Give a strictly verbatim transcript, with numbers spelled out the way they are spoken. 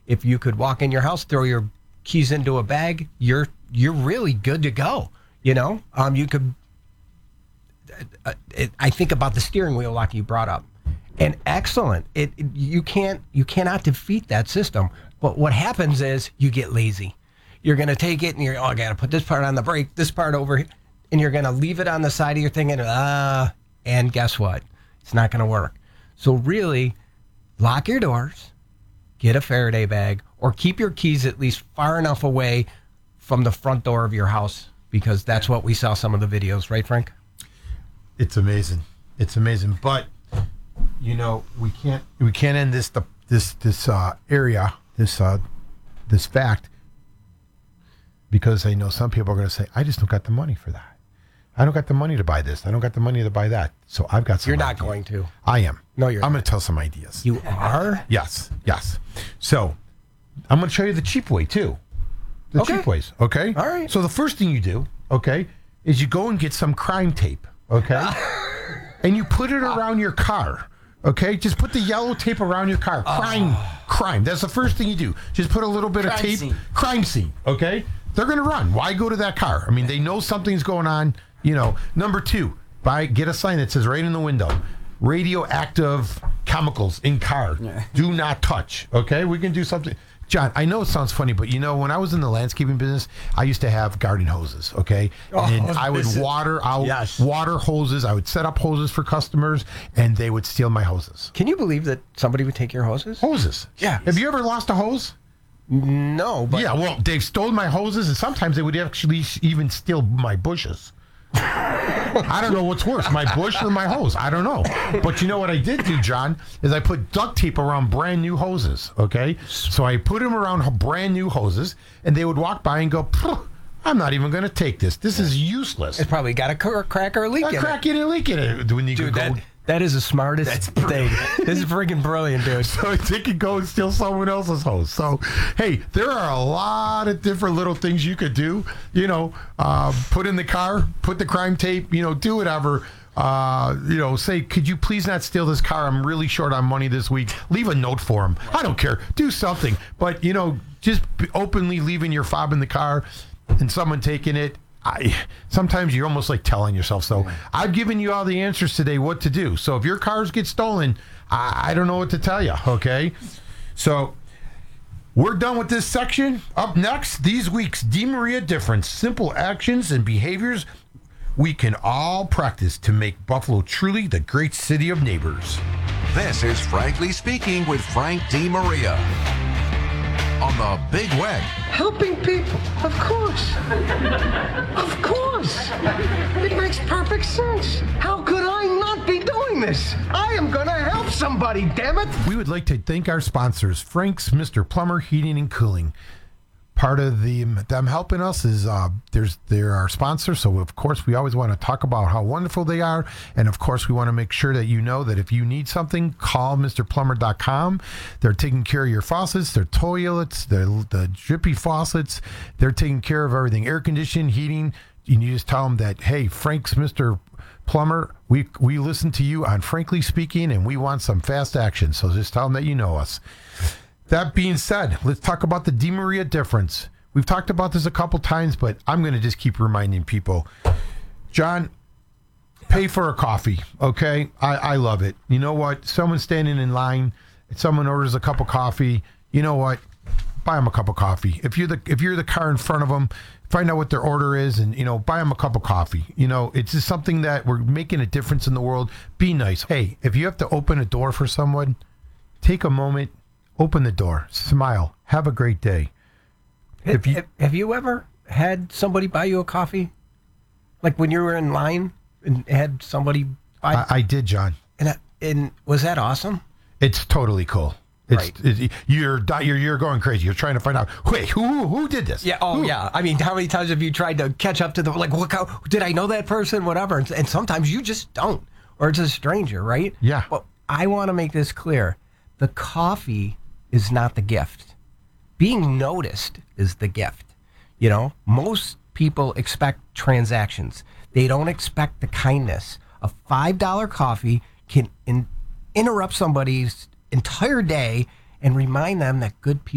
if you could walk in your house, throw your keys into a bag, you're you're really good to go. You know, um, you could. Uh, it, I think about the steering wheel lock you brought up, and excellent. It, it you can't you cannot defeat that system. But what happens is you get lazy. You're going to take it and you're, oh, I got to put this part on the brake, this part over here, and you're going to leave it on the side of your thing, and ah, and guess what? It's not going to work. So really, lock your doors, get a Faraday bag, or keep your keys at least far enough away from the front door of your house, because that's what we saw some of the videos, right, Frank? It's amazing. It's amazing. But you know, we can't we can't end this the, this this uh, area this uh, this fact, because I know some people are going to say, I just don't got the money for that. I don't got the money to buy this. I don't got the money to buy that. So I've got some. You're not ideas. going to. I am. No, you're I'm not. going to tell some ideas. You are? Yes. Yes. So I'm going to show you the cheap way too. The Okay. cheap ways. Okay. All right. So the first thing you do, okay, is you go and get some crime tape. Okay. And you put it around your car. Okay, just put the yellow tape around your car. Crime, oh. crime. That's the first thing you do. Just put a little bit Crime of tape. scene. Crime scene. Okay, they're gonna run. Why go to that car? I mean, they know something's going on. You know. Number two, buy get a sign that says right in the window, radioactive chemicals in car. Yeah. Do not touch. Okay, we can do something. John, I know it sounds funny, but you know, when I was in the landscaping business, I used to have garden hoses, okay? Oh, and I would this is- water out, Yes. water hoses. I would set up hoses for customers, and they would steal my hoses. Can you believe that somebody would take your hoses? Hoses. Yeah. Have you ever lost a hose? No, but yeah, well, they've stolen my hoses, and sometimes they would actually even steal my bushes. I don't know what's worse, my bush or my hose. I don't know. But you know what I did do, John, is I put duct tape around brand new hoses, okay? So I put them around brand new hoses, and they would walk by and go, I'm not even going to take this. This is useless. it's probably got a cr- crack or a leak A in it. crack in and a leak in it. When you Dude, go, that, that is the smartest That's thing. This is freaking brilliant, dude. so they could go and steal someone else's hose. So, hey, there are a lot of different little things you could do. You know, uh, put in the car, put the crime tape, you know, do whatever. Uh, you know, say, could you please not steal this car? I'm really short on money this week. Leave a note for him. I don't care. Do something. But, you know, just openly leaving your fob in the car and someone taking it. I, sometimes you're almost like telling yourself so. I've given you all the answers today what to do. So if your cars get stolen, I, I don't know what to tell you, okay? So we're done with this section. Up next, these week's DeMaria difference. Simple actions and behaviors we can all practice to make Buffalo truly the great city of neighbors. This is Frankly Speaking with Frank DeMaria on the Big Web. Helping people, of course. Of course. It makes perfect sense. How could I not be doing this? I am going to help somebody, damn it. We would like to thank our sponsors, Frank's Mister Plumber Heating and Cooling. Part of the them helping us is uh, there's they're our sponsor, so of course we always want to talk about how wonderful they are, and of course we want to make sure that you know that if you need something, call Mister Plumber dot com. They're taking care of your faucets, their toilets, their the drippy faucets. They're taking care of everything, air conditioning, heating. You just tell them that, hey, Frank's Mister Plumber, we we listen to you on Frankly Speaking, and we want some fast action. So just tell them that you know us. That being said, let's talk about the DeMaria difference. We've talked about this a couple times, but I'm going to just keep reminding people. John, pay for a coffee, okay? I, I love it. You know what? Someone's standing in line, someone orders a cup of coffee. You know what? Buy them a cup of coffee. If you're the if you're the car in front of them, find out what their order is, and you know, buy them a cup of coffee. You know, it's just something that we're making a difference in the world. Be nice. Hey, if you have to open a door for someone, take a moment. Open the door. Smile. Have a great day. If you, have, have you ever had somebody buy you a coffee? Like when you were in line and had somebody buy? I, I did, John. And, and was that awesome? It's totally cool. It's, Right. it, you're you're you're going crazy. You're trying to find out. Wait, who who did this? Yeah. Oh, Who? yeah. I mean, how many times have you tried to catch up to the like? What? How, did I know that person? Whatever. And, and sometimes you just don't, or it's a stranger, right? Yeah. Well, I want to make this clear: the coffee is not the gift. Being noticed is the gift. You know, most people expect transactions. They don't expect the kindness. A five dollar coffee can in, interrupt somebody's entire day and remind them that good people